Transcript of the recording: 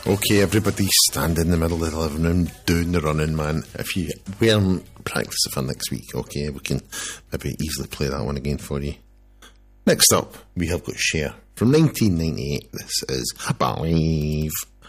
Okay, everybody stand in the middle of the living room doing the running, man. If you weren't practicing for next week, okay, we can maybe easily play that one again for you. Next up, we have got Cher from 1998. This is Believe.